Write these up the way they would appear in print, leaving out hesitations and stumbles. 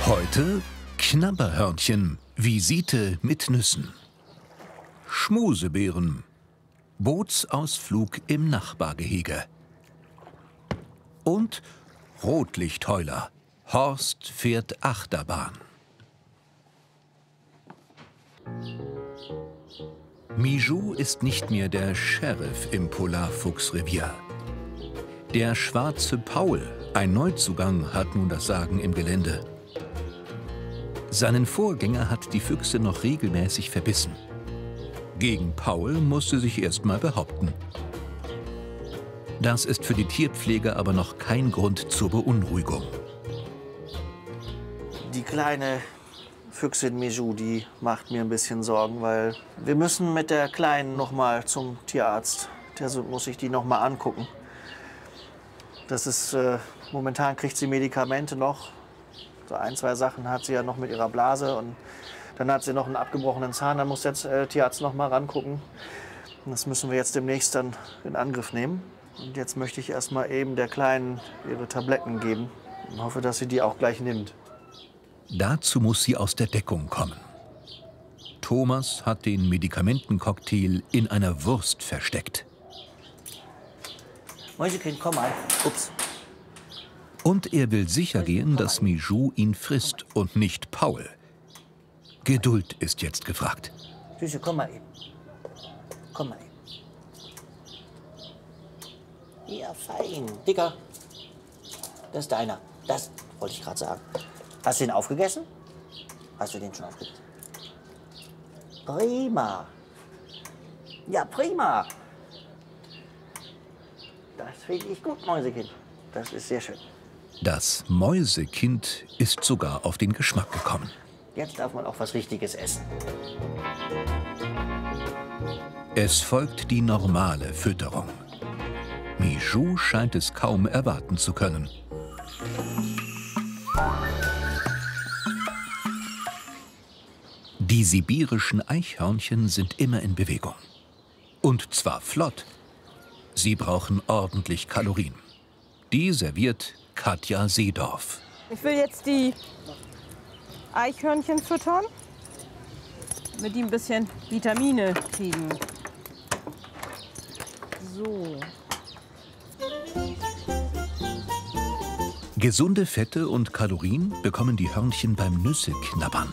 Heute Knabberhörnchen, Visite mit Nüssen. Schmusebeeren, Bootsausflug im Nachbargehege. Und Rotlichtheuler, Horst fährt Achterbahn. Mijou ist nicht mehr der Sheriff im Polarfuchsrevier. Der schwarze Paul, ein Neuzugang, hat nun das Sagen im Gelände. Seinen Vorgänger hat die Füchse noch regelmäßig verbissen. Gegen Paul musste sich erst mal behaupten. Das ist für die Tierpfleger aber noch kein Grund zur Beunruhigung. Die kleine Füchsin Mijou, die macht mir ein bisschen Sorgen, weil wir müssen mit der Kleinen noch mal zum Tierarzt. Der muss sich die noch mal angucken. Das ist, momentan kriegt sie Medikamente noch. So ein, zwei Sachen hat sie ja noch mit ihrer Blase und dann hat sie noch einen abgebrochenen Zahn. Da muss jetzt der Tierarzt noch mal rangucken. Und das müssen wir jetzt demnächst dann in Angriff nehmen. Und jetzt möchte ich erst mal eben der Kleinen ihre Tabletten geben und hoffe, dass sie die auch gleich nimmt. Dazu muss sie aus der Deckung kommen. Thomas hat den Medikamentencocktail in einer Wurst versteckt. Mäusekind, komm mal. Ups. Und er will sicher gehen, dass Mijou ihn frisst und nicht Paul. Geduld ist jetzt gefragt. Süße, komm mal eben. Komm mal eben. Ja, fein. Dicker. Das ist deiner. Das wollte ich gerade sagen. Hast du den aufgegessen? Hast du den schon aufgegessen? Prima. Ja, prima. Das finde ich gut, Mäusekind. Das ist sehr schön. Das Mäusekind ist sogar auf den Geschmack gekommen. Jetzt darf man auch was Richtiges essen. Es folgt die normale Fütterung. Mijou scheint es kaum erwarten zu können. Die sibirischen Eichhörnchen sind immer in Bewegung. Und zwar flott. Sie brauchen ordentlich Kalorien. Die serviert Katja Seedorf. Ich will jetzt die Eichhörnchen füttern, damit die ein bisschen Vitamine kriegen. So. Gesunde Fette und Kalorien bekommen die Hörnchen beim Nüsseknabbern.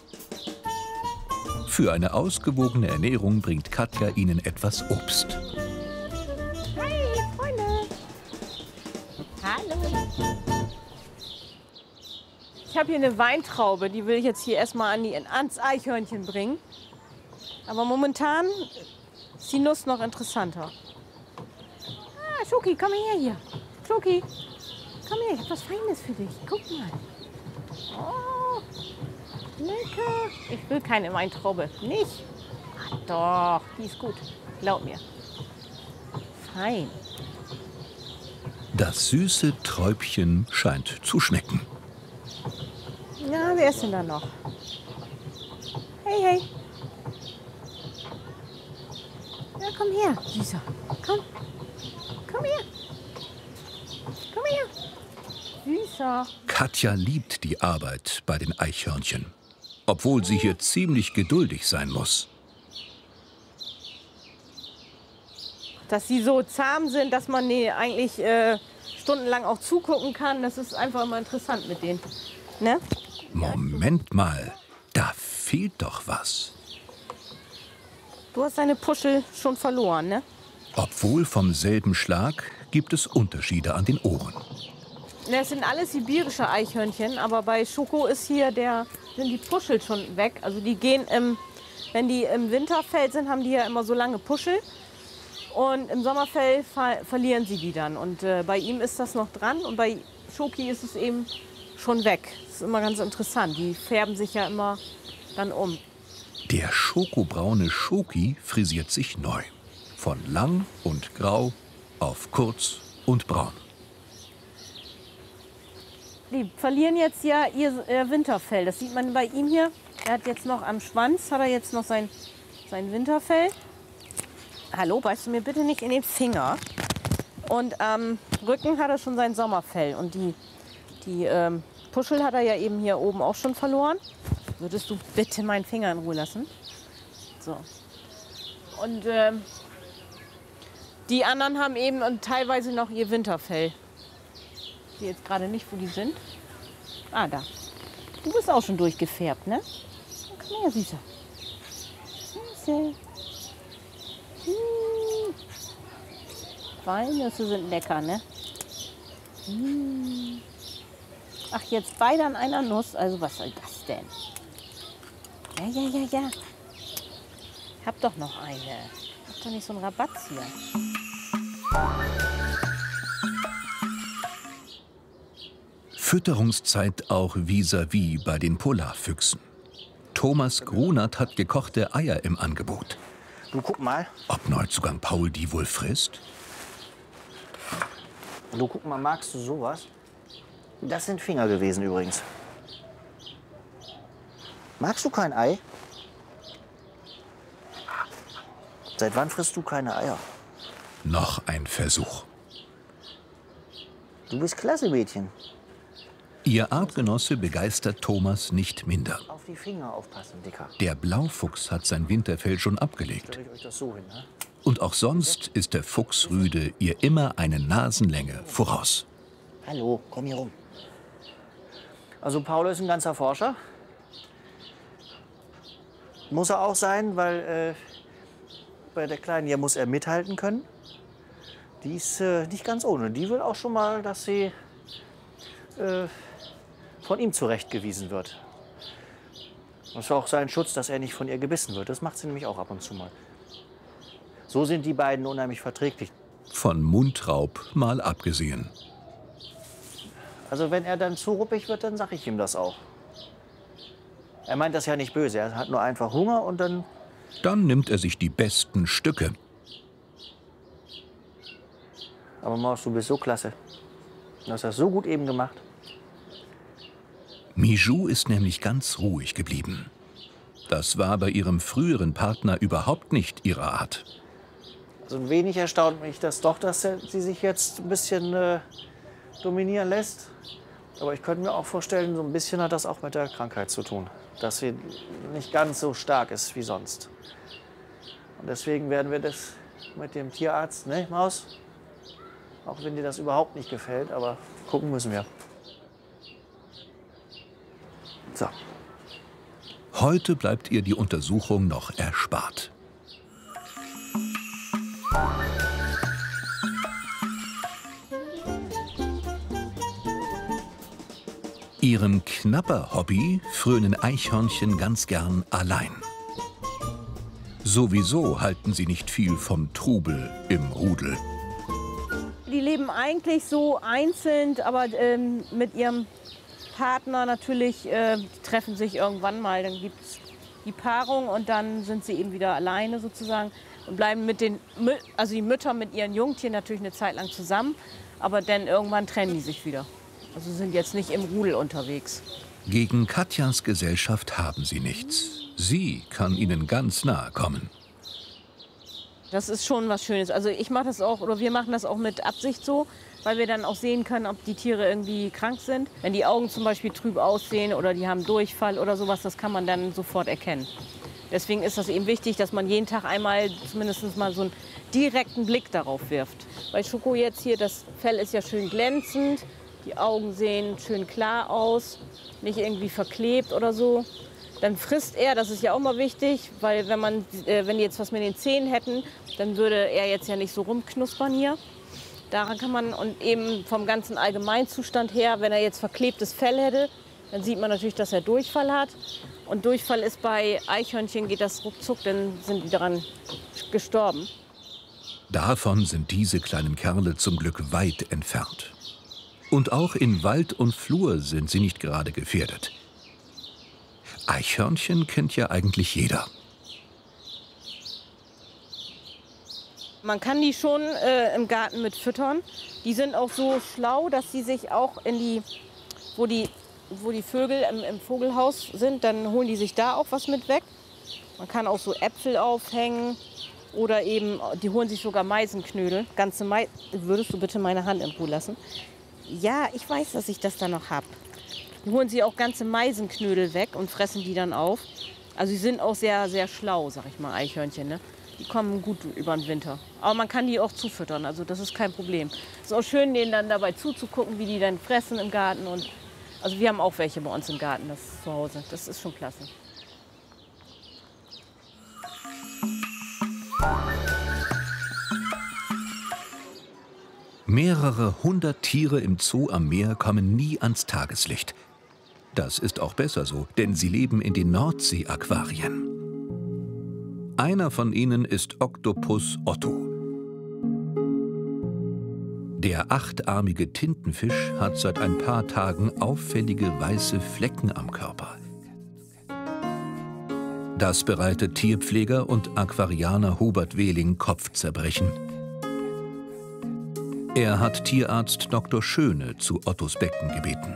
Für eine ausgewogene Ernährung bringt Katja ihnen etwas Obst. Hi, Freunde. Hallo. Ich habe hier eine Weintraube, die will ich jetzt hier erstmal ans Eichhörnchen bringen. Aber momentan ist die Nuss noch interessanter. Ah, Schoki, komm her hier. Schoki, komm her, ich habe was Feines für dich. Guck mal. Oh, lecker. Ich will keine Weintraube. Nicht? Ach doch, die ist gut. Glaub mir. Fein. Das süße Träubchen scheint zu schmecken. Ja, wer ist denn da noch? Hey, hey. Ja, komm her, Süßer. Komm. Komm her. Komm her. Süßer. Katja liebt die Arbeit bei den Eichhörnchen, obwohl sie hier ziemlich geduldig sein muss. Dass sie so zahm sind, dass man die eigentlich stundenlang auch zugucken kann, das ist einfach immer interessant mit denen. Ne? Moment mal, da fehlt doch was. Du hast deine Puschel schon verloren, ne? Obwohl vom selben Schlag gibt es Unterschiede an den Ohren. Das sind alles sibirische Eichhörnchen, aber bei Schoko ist hier sind die Puschel schon weg. Also die gehen wenn die im Winterfell sind, haben die ja immer so lange Puschel. Und im Sommerfell verlieren sie die dann. Und bei ihm ist das noch dran und bei Schoki ist es eben schon weg. Das ist immer ganz interessant. Die färben sich ja immer dann um. Der schokobraune Schoki frisiert sich neu. Von lang und grau auf kurz und braun. Die verlieren jetzt ja ihr Winterfell. Das sieht man bei ihm hier. Er hat jetzt noch am Schwanz, hat er jetzt noch sein Winterfell. Hallo, beißt du mir bitte nicht in den Finger. Und am Rücken hat er schon sein Sommerfell. Und die Puschel hat er ja eben hier oben auch schon verloren. Würdest du bitte meinen Finger in Ruhe lassen? So. Und die anderen haben eben teilweise noch ihr Winterfell. Ich sehe jetzt gerade nicht, wo die sind. Ah, da. Du bist auch schon durchgefärbt, ne? Komm her, Süßer. Süße. Walnüsse sind lecker, ne? Ach, jetzt beide an einer Nuss. Also was soll das denn? Ja. Ich hab doch noch eine. Hab doch nicht so einen Rabatz hier. Fütterungszeit auch vis-à-vis bei den Polarfüchsen. Thomas Grunert hat gekochte Eier im Angebot. Du guck mal. Ob Neuzugang Paul die wohl frisst? Du guck mal, magst du sowas? Das sind Finger gewesen übrigens. Magst du kein Ei? Seit wann frisst du keine Eier? Noch ein Versuch. Du bist klasse, Mädchen. Ihr Artgenosse begeistert Thomas nicht minder. Auf die Finger aufpassen, Dicker. Der Blaufuchs hat sein Winterfell schon abgelegt. Stell ich euch das so hin, ne? Und auch sonst ist der Fuchsrüde ihr immer eine Nasenlänge voraus. Hallo, komm hier rum. Also Paul ist ein ganzer Forscher. Muss er auch sein, weil bei der Kleinen hier muss er mithalten können. Die ist nicht ganz ohne. Die will auch schon mal, dass sie von ihm zurechtgewiesen wird. Das ist auch sein Schutz, dass er nicht von ihr gebissen wird. Das macht sie nämlich auch ab und zu mal. So sind die beiden unheimlich verträglich. Von Mundraub mal abgesehen. Also wenn er dann zu ruppig wird, dann sage ich ihm das auch. Er meint das ja nicht böse. Er hat nur einfach Hunger und dann... Dann nimmt er sich die besten Stücke. Aber Maus, du bist so klasse. Du hast das so gut eben gemacht. Mijou ist nämlich ganz ruhig geblieben. Das war bei ihrem früheren Partner überhaupt nicht ihre Art. Also ein wenig erstaunt mich das doch, dass sie sich jetzt ein bisschen dominieren lässt. Aber ich könnte mir auch vorstellen, so ein bisschen hat das auch mit der Krankheit zu tun. Dass sie nicht ganz so stark ist wie sonst. Und deswegen werden wir das mit dem Tierarzt, ne, Maus? Auch wenn dir das überhaupt nicht gefällt, aber gucken müssen wir. So. Heute bleibt ihr die Untersuchung noch erspart. Ihrem Knapper-Hobby frönen Eichhörnchen ganz gern allein. Sowieso halten sie nicht viel vom Trubel im Rudel. Die leben eigentlich so einzeln, aber mit ihrem Partner natürlich, die treffen sich irgendwann mal. Dann gibt es die Paarung und dann sind sie eben wieder alleine sozusagen und bleiben mit die Mütter mit ihren Jungtieren natürlich eine Zeit lang zusammen, aber dann irgendwann trennen die sich wieder. Also sind jetzt nicht im Rudel unterwegs. Gegen Katjas Gesellschaft haben sie nichts. Sie kann ihnen ganz nahe kommen. Das ist schon was Schönes. Also ich mache das auch, oder wir machen das auch mit Absicht so, weil wir dann auch sehen können, ob die Tiere irgendwie krank sind. Wenn die Augen zum Beispiel trüb aussehen oder die haben Durchfall oder sowas, das kann man dann sofort erkennen. Deswegen ist das eben wichtig, dass man jeden Tag einmal zumindest mal so einen direkten Blick darauf wirft. Bei Schoko jetzt hier, das Fell ist ja schön glänzend, die Augen sehen schön klar aus, nicht irgendwie verklebt oder so. Dann frisst er, das ist ja auch mal wichtig, weil wenn die jetzt was mit den Zähnen hätten, dann würde er jetzt ja nicht so rumknuspern hier. Daran kann man, und eben vom ganzen Allgemeinzustand her, wenn er jetzt verklebtes Fell hätte, dann sieht man natürlich, dass er Durchfall hat. Und Durchfall ist bei Eichhörnchen, geht das ruckzuck, dann sind die daran gestorben. Davon sind diese kleinen Kerle zum Glück weit entfernt. Und auch in Wald und Flur sind sie nicht gerade gefährdet. Eichhörnchen kennt ja eigentlich jeder. Man kann die schon im Garten mit füttern. Die sind auch so schlau, dass sie sich auch in die, wo die Vögel im Vogelhaus sind, dann holen die sich da auch was mit weg. Man kann auch so Äpfel aufhängen oder eben, die holen sich sogar Meisenknödel. Ganze Würdest du bitte meine Hand in Ruhe lassen? Ja, ich weiß, dass ich das da noch habe. Die holen sich auch ganze Meisenknödel weg und fressen die dann auf. Also sie sind auch sehr, sehr schlau, sag ich mal, Eichhörnchen. Ne? Die kommen gut über den Winter. Aber man kann die auch zufüttern, also das ist kein Problem. Es ist auch schön, denen dann dabei zuzugucken, wie die dann fressen im Garten. Und also wir haben auch welche bei uns im Garten, das ist zu Hause. Das ist schon klasse. Mehrere hundert Tiere im Zoo am Meer kommen nie ans Tageslicht. Das ist auch besser so, denn sie leben in den Nordsee-Aquarien. Einer von ihnen ist Oktopus Otto. Der achtarmige Tintenfisch hat seit ein paar Tagen auffällige weiße Flecken am Körper. Das bereitet Tierpfleger und Aquarianer Hubert Wehling Kopfzerbrechen. Er hat Tierarzt Dr. Schöne zu Ottos Becken gebeten.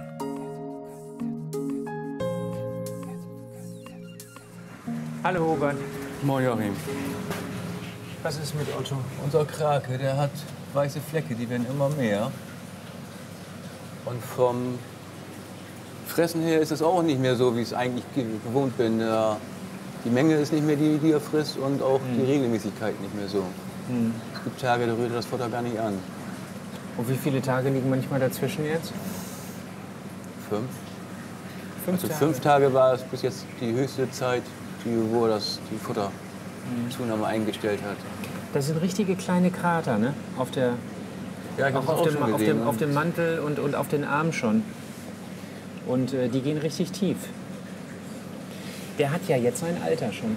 Hallo Hubert. Moin Joachim. Was ist mit Otto? Unser Krake, der hat weiße Flecke, die werden immer mehr. Und vom Fressen her ist es auch nicht mehr so, wie ich es eigentlich gewohnt bin. Die Menge ist nicht mehr die, die er frisst, und auch die Regelmäßigkeit nicht mehr so. Es gibt Tage, da rührt er das Futter gar nicht an. Und wie viele Tage liegen manchmal dazwischen jetzt? 5. 5 Also Tage. 5 Tage war es bis jetzt die höchste Zeit, wo er die Futterzunahme eingestellt hat. Das sind richtige kleine Krater, ne? Auf der, Ja, ich auch habe es auch schon gesehen. auf dem Mantel und auf den Armen schon. Und die gehen richtig tief. Der hat ja jetzt sein Alter schon.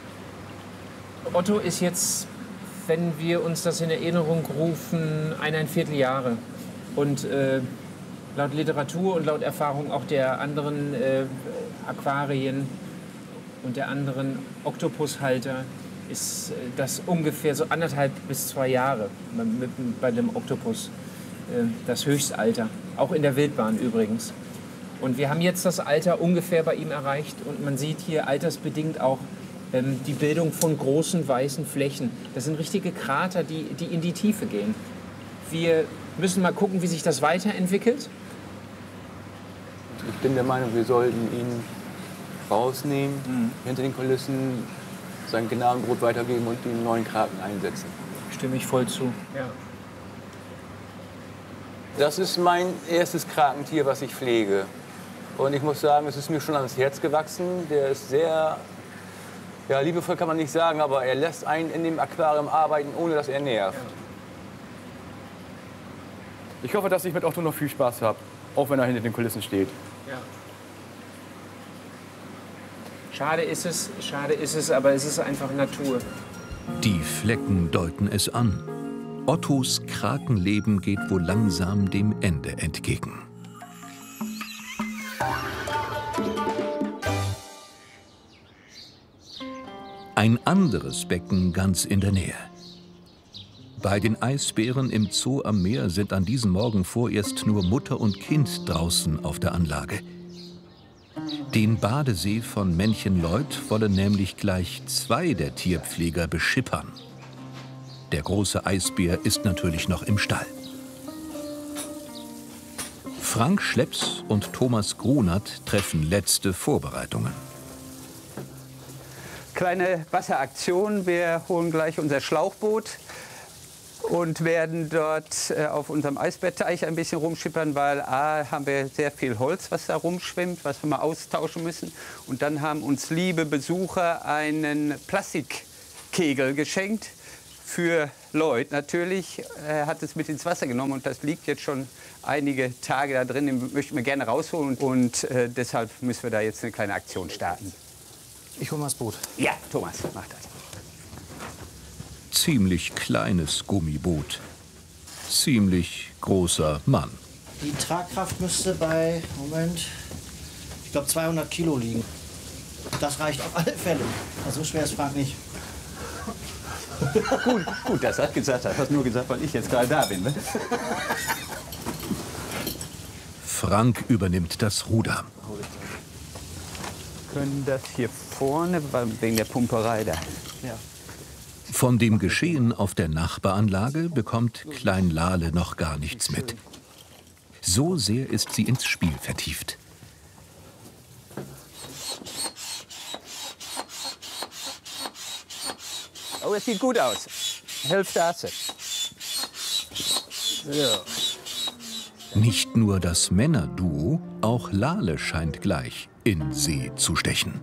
Otto ist jetzt, wenn wir uns das in Erinnerung rufen, 1,25 Jahre. Und laut Literatur und laut Erfahrung auch der anderen Aquarien und der anderen Oktopushalter ist das ungefähr so 1,5 bis 2 Jahre bei dem Oktopus. Das Höchstalter, auch in der Wildbahn übrigens. Und wir haben jetzt das Alter ungefähr bei ihm erreicht, und man sieht hier altersbedingt auch die Bildung von großen weißen Flächen. Das sind richtige Krater, die in die Tiefe gehen. Wir müssen mal gucken, wie sich das weiterentwickelt. Ich bin der Meinung, wir sollten ihn rausnehmen, hinter den Kulissen sein Gnadenbrot weitergeben und den neuen Kraken einsetzen. Stimme ich voll zu. Ja. Das ist mein erstes Krakentier, was ich pflege. Und ich muss sagen, es ist mir schon ans Herz gewachsen. Der ist sehr, ja, liebevoll kann man nicht sagen, aber er lässt einen in dem Aquarium arbeiten, ohne dass er nervt. Ich hoffe, dass ich mit Otto noch viel Spaß habe, auch wenn er hinter den Kulissen steht. Ja. Schade ist es, aber es ist einfach Natur. Die Flecken deuten es an. Ottos Krakenleben geht wohl langsam dem Ende entgegen. Ein anderes Becken ganz in der Nähe. Bei den Eisbären im Zoo am Meer sind an diesem Morgen vorerst nur Mutter und Kind draußen auf der Anlage. Den Badesee von Männchen Lloyd wollen nämlich gleich 2 der Tierpfleger beschippern. Der große Eisbär ist natürlich noch im Stall. Frank Schlepps und Thomas Grunert treffen letzte Vorbereitungen. Kleine Wasseraktion. Wir holen gleich unser Schlauchboot und werden dort auf unserem Eisbärteich ein bisschen rumschippern, weil A, haben wir sehr viel Holz, was da rumschwimmt, was wir mal austauschen müssen. Und dann haben uns liebe Besucher einen Plastikkegel geschenkt. Für Lloyd natürlich. Er hat es mit ins Wasser genommen und das liegt jetzt schon einige Tage da drin. Den möchten wir gerne rausholen und deshalb müssen wir da jetzt eine kleine Aktion starten. Ich hole mal das Boot. Ja, Thomas, mach das. Ziemlich kleines Gummiboot. Ziemlich großer Mann. Die Tragkraft müsste bei, Moment, ich glaube 200 Kilo liegen. Das reicht auf alle Fälle. Also so schwer ist Frank nicht. Gut, dass er gesagt hat. Hast nur gesagt, weil ich jetzt gerade da bin. Ne? Frank übernimmt das Ruder. Wir können das hier vorne, wegen der Pumperei da. Ja. Von dem Geschehen auf der Nachbaranlage bekommt Klein Lale noch gar nichts mit. So sehr ist sie ins Spiel vertieft. Oh, das sieht gut aus. Hälfte hast du. So. Nicht nur das Männerduo, auch Lale scheint gleich in See zu stechen.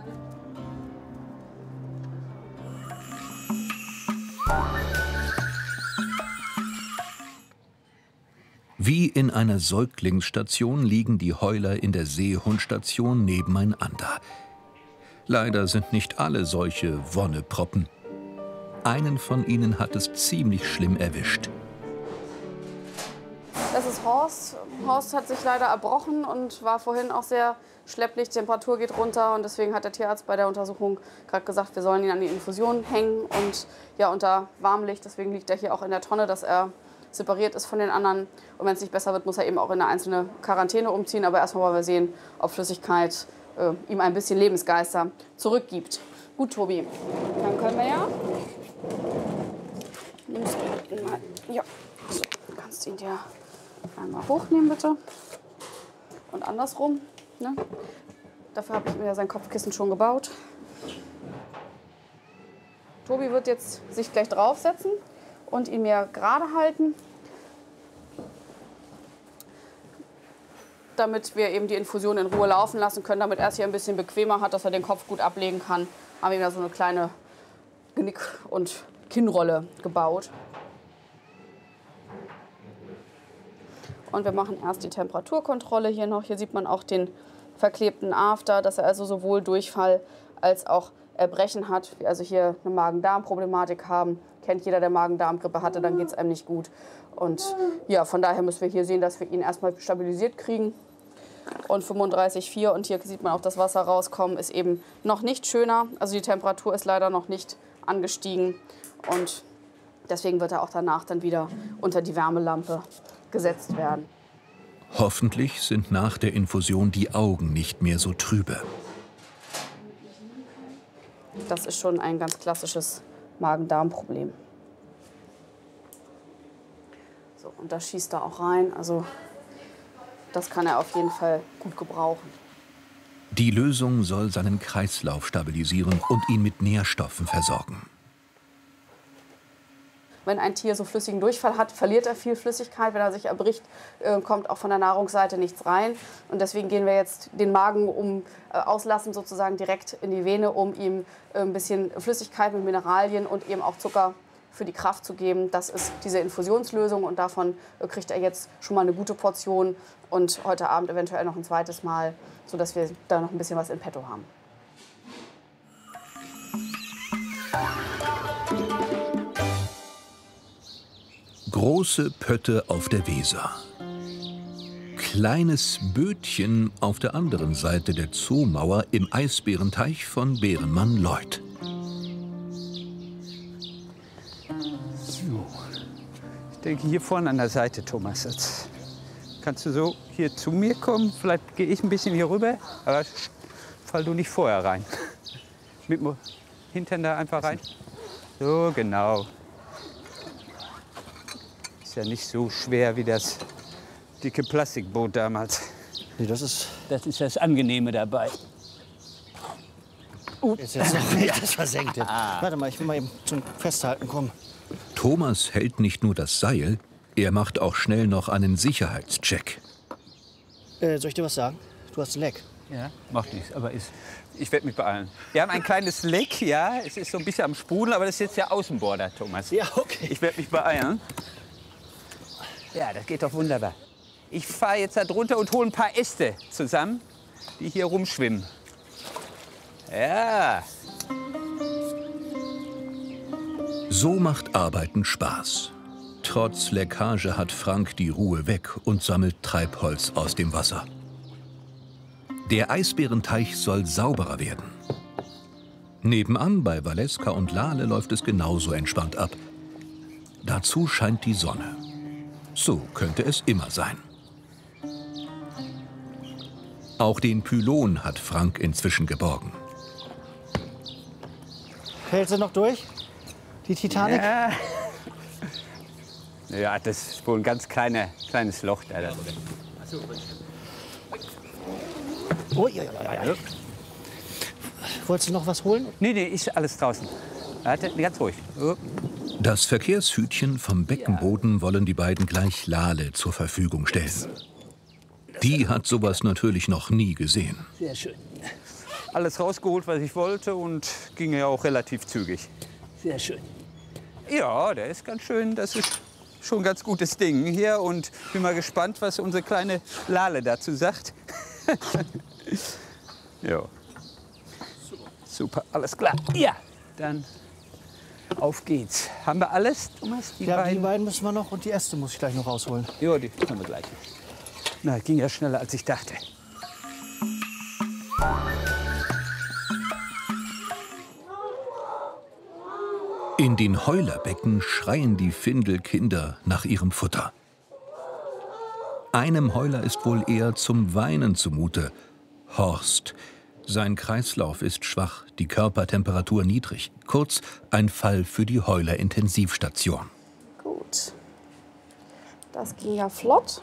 Wie in einer Säuglingsstation liegen die Heuler in der Seehundstation nebeneinander. Leider sind nicht alle solche Wonneproppen. Einen von ihnen hat es ziemlich schlimm erwischt. Das ist Horst. Horst hat sich leider erbrochen und war vorhin auch sehr schlepplich. Die Temperatur geht runter und deswegen hat der Tierarzt bei der Untersuchung gerade gesagt, wir sollen ihn an die Infusion hängen und ja unter Warmlicht. Deswegen liegt er hier auch in der Tonne, dass er separiert ist von den anderen. Und wenn es nicht besser wird, muss er eben auch in eine einzelne Quarantäne umziehen. Aber erstmal wollen wir sehen, ob Flüssigkeit ihm ein bisschen Lebensgeister zurückgibt. Gut, Tobi, dann können wir ja. Nimmst du ihn mal. Ja, so, du kannst ihn dir einmal hochnehmen, bitte. Und andersrum. Ne? Dafür habe ich mir ja sein Kopfkissen schon gebaut. Tobi wird jetzt sich gleich draufsetzen und ihn mir gerade halten, damit wir eben die Infusion in Ruhe laufen lassen können, damit er es hier ein bisschen bequemer hat, dass er den Kopf gut ablegen kann. Haben wir ihm da so eine kleine Genick- und Kinnrolle gebaut. Und wir machen erst die Temperaturkontrolle hier noch. Hier sieht man auch den verklebten After, dass er also sowohl Durchfall als auch Erbrechen hat. Wir also hier eine Magen-Darm-Problematik haben. Kennt jeder, der Magen-Darm-Grippe hatte, dann geht es einem nicht gut. Und ja, von daher müssen wir hier sehen, dass wir ihn erstmal stabilisiert kriegen. Und 35,4 und hier sieht man auch das Wasser rauskommen, ist eben noch nicht schöner. Also die Temperatur ist leider noch nicht angestiegen und deswegen wird er auch danach dann wieder unter die Wärmelampe gesetzt werden. Hoffentlich sind nach der Infusion die Augen nicht mehr so trübe. Das ist schon ein ganz klassisches Magen-Darm-Problem. So, und das schießt er auch rein. Also das kann er auf jeden Fall gut gebrauchen. Die Lösung soll seinen Kreislauf stabilisieren und ihn mit Nährstoffen versorgen. Wenn ein Tier so flüssigen Durchfall hat, verliert er viel Flüssigkeit. Wenn er sich erbricht, kommt auch von der Nahrungsseite nichts rein. Und deswegen gehen wir jetzt den Magen auslassen, sozusagen direkt in die Vene, um ihm ein bisschen Flüssigkeit mit Mineralien und eben auch Zucker für die Kraft zu geben. Das ist diese Infusionslösung und davon kriegt er jetzt schon mal eine gute Portion und heute Abend eventuell noch ein zweites Mal, sodass wir da noch ein bisschen was in petto haben. Große Pötte auf der Weser. Kleines Bötchen auf der anderen Seite der Zoomauer im Eisbärenteich von Bärenmann Lloyd. So. Ich denke hier vorne an der Seite, Thomas. Jetzt kannst du so hier zu mir kommen. Vielleicht gehe ich ein bisschen hier rüber, aber fall du nicht vorher rein. Mit dem Hintern da einfach rein. So, genau. Ist ja nicht so schwer wie das dicke Plastikboot damals. Nee, das ist Das Angenehme dabei. jetzt noch nicht das Versenkte. Warte mal, ich will mal eben zum Festhalten kommen. Thomas hält nicht nur das Seil, er macht auch schnell noch einen Sicherheitscheck. Soll ich dir was sagen? Du hast ein Leck. Ja, macht nichts, aber ich werde mich beeilen. Wir haben ein kleines Leck, ja, es ist so ein bisschen am Sprudeln, aber das ist jetzt der Außenborder, Thomas. Ja, okay. Ich werde mich beeilen. Ja, das geht doch wunderbar. Ich fahre jetzt da drunter und hole ein paar Äste zusammen, die hier rumschwimmen. Ja. So macht Arbeiten Spaß. Trotz Leckage hat Frank die Ruhe weg und sammelt Treibholz aus dem Wasser. Der Eisbärenteich soll sauberer werden. Nebenan bei Valeska und Lale läuft es genauso entspannt ab. Dazu scheint die Sonne. So könnte es immer sein. Auch den Pylon hat Frank inzwischen geborgen. Hält sie noch durch? Die Titanic? Ja. Ja, das ist wohl ein ganz kleines Loch da drin. Oh, ja. Wolltest du noch was holen? Nee, ist alles draußen. Warte, ganz ruhig. Oh. Das Verkehrshütchen vom Beckenboden wollen die beiden gleich Lale zur Verfügung stellen. Die hat sowas natürlich noch nie gesehen. Sehr schön. Alles rausgeholt, was ich wollte, und ging ja auch relativ zügig. Sehr schön. Ja, der ist ganz schön. Das ist schon ein ganz gutes Ding hier. Und bin mal gespannt, was unsere kleine Lale dazu sagt. Ja. Super, alles klar. Ja, dann auf geht's. Haben wir alles, Thomas? Die beiden müssen wir noch und die Äste muss ich gleich noch rausholen. Ja, die können wir gleich. Na, ging ja schneller, als ich dachte. In den Heulerbecken schreien die Findelkinder nach ihrem Futter. Einem Heuler ist wohl eher zum Weinen zumute. Horst. Sein Kreislauf ist schwach, die Körpertemperatur niedrig. Kurz ein Fall für die Heuler-Intensivstation. Gut. Das ging ja flott.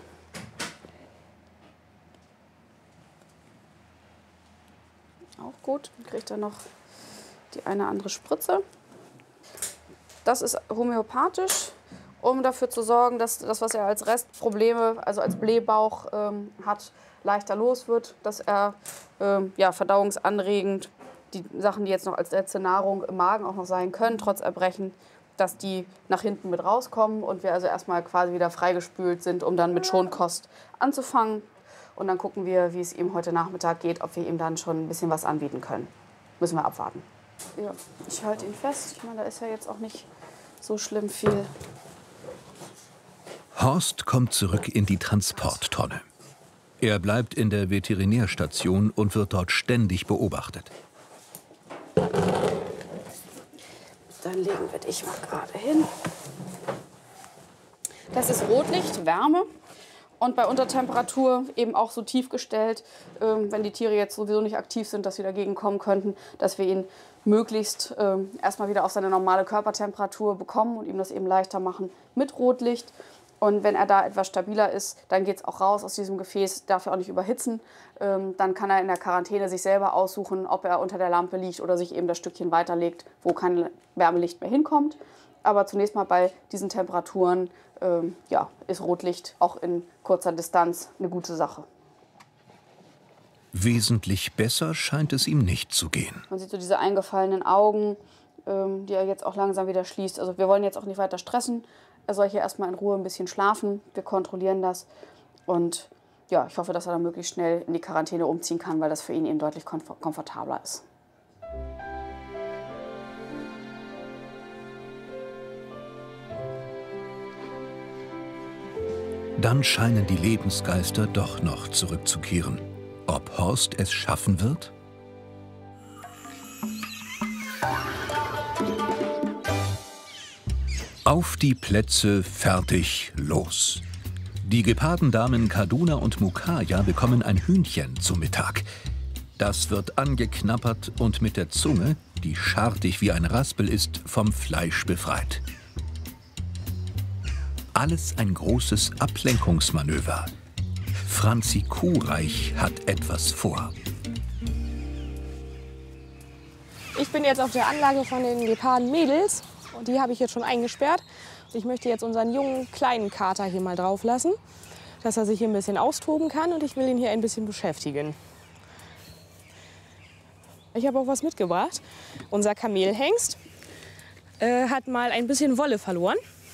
Auch gut. Dann kriegt er noch die eine andere Spritze. Das ist homöopathisch, um dafür zu sorgen, dass das, was er als Restprobleme, also als Blähbauch hat, leichter los wird, dass er ja, verdauungsanregend, die Sachen, die jetzt noch als letzte Nahrung im Magen auch noch sein können, trotz Erbrechen, dass die nach hinten mit rauskommen und wir also erstmal quasi wieder freigespült sind, um dann mit Schonkost anzufangen. Und dann gucken wir, wie es ihm heute Nachmittag geht, ob wir ihm dann schon ein bisschen was anbieten können. Müssen wir abwarten. Ja, ich halte ihn fest. Ich meine, da ist ja jetzt auch nicht so schlimm viel. Horst kommt zurück in die Transporttonne. Er bleibt in der Veterinärstation und wird dort ständig beobachtet. Dann legen wir dich mal gerade hin. Das ist Rotlicht, Wärme. Und bei Untertemperatur eben auch so tief gestellt, wenn die Tiere jetzt sowieso nicht aktiv sind, dass sie dagegen kommen könnten, dass wir ihn möglichst erstmal wieder auf seine normale Körpertemperatur bekommen und ihm das eben leichter machen mit Rotlicht. Und wenn er da etwas stabiler ist, dann geht es auch raus aus diesem Gefäß, darf er auch nicht überhitzen. Dann kann er in der Quarantäne sich selber aussuchen, ob er unter der Lampe liegt oder sich eben das Stückchen weiterlegt, wo kein Wärmelicht mehr hinkommt. Aber zunächst mal bei diesen Temperaturen ja, ist Rotlicht auch in kurzer Distanz eine gute Sache. Wesentlich besser scheint es ihm nicht zu gehen. Man sieht so diese eingefallenen Augen, die er jetzt auch langsam wieder schließt. Also wir wollen jetzt auch nicht weiter stressen. Er soll hier erstmal in Ruhe ein bisschen schlafen. Wir kontrollieren das. Und ja, ich hoffe, dass er dann möglichst schnell in die Quarantäne umziehen kann, weil das für ihn eben deutlich komfortabler ist. Dann scheinen die Lebensgeister doch noch zurückzukehren. Ob Horst es schaffen wird? Auf die Plätze, fertig, los. Die Gepardendamen Kaduna und Mukaya bekommen ein Hühnchen zum Mittag. Das wird angeknabbert und mit der Zunge, die schartig wie ein Raspel ist, vom Fleisch befreit. Alles ein großes Ablenkungsmanöver. Franzi Kuhreich hat etwas vor. Ich bin jetzt auf der Anlage von den Geparden-Mädels und die habe ich jetzt schon eingesperrt. Ich möchte jetzt unseren jungen kleinen Kater hier mal drauf lassen, dass er sich hier ein bisschen austoben kann und ich will ihn hier ein bisschen beschäftigen. Ich habe auch was mitgebracht. Unser Kamelhengst hat mal ein bisschen Wolle verloren.